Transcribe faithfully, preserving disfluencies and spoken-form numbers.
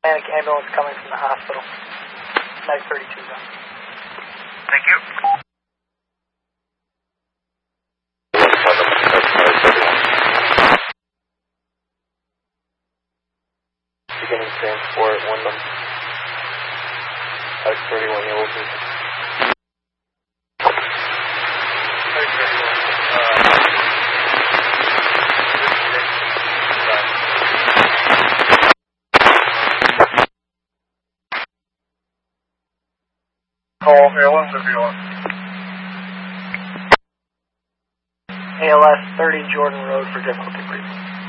Panic ambulance coming from the hospital. Mag thirty-two done. Thank you. Beginning transport, one of them. Mag thirty-one, yellow vision. Mag thirty-one, uh... Call A L S or B L S? A L S thirty Jordan Road for difficulty briefing.